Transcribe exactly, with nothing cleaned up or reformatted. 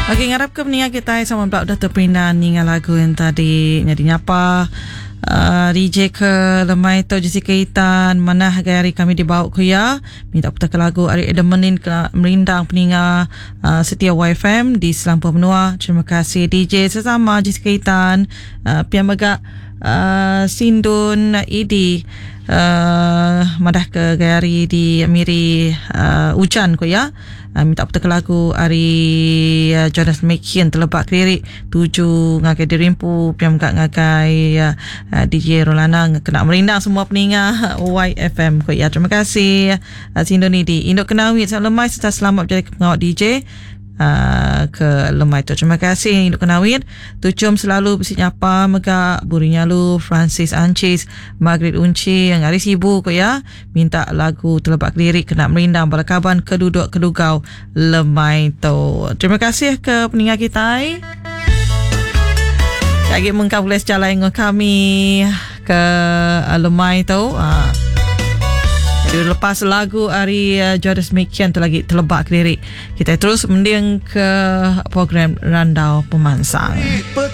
Okey, ngarap ke pendengar kita sama pula dah terperindan dengan lagu yang tadi nyadi nyapa uh, D J ke lemai tau Jessica Itan mana hari kami dibawa ke ya minta putar ke lagu Ari Edemenin ke merindang pendengar uh, setia Y F M di Selampur Benua. Terima kasih D J sesama Jessica Itan, uh, pian megak uh, Sindun Idi uh, madah ke gayari di Amiri uh, Ujan ko ya. Uh, minta putar ke lagu Ari uh, Jonas Mekian terlebak lirik tuju ngagai dirimpu piam gak ngagai uh, uh, D J Rolana kena merindang semua pendengar Y F M ko ya. Terima kasih uh, Sindoni di Induk Kenawi Sam Lemai serta selamat berjaya pengawal D J Uh, ke lemai tu. Terima kasih Induk Kenawit. Tucum selalu besi nyapa megak Buri Nyalu, Francis Ancis, Margaret Unci yang hari sibuk ko ya. Minta lagu terlebak lirik kena merindang balakaban keduduk kedugau lemai tu. Terima kasih ke pendengar kita. Kaki mengkau boleh sejalan dengan kami ke uh, lemai tu. Uh. Lepas lagu Ari uh, Jonas Mekian tu lagi terlebak lirik, kita terus mending ke program Randau Pemansang.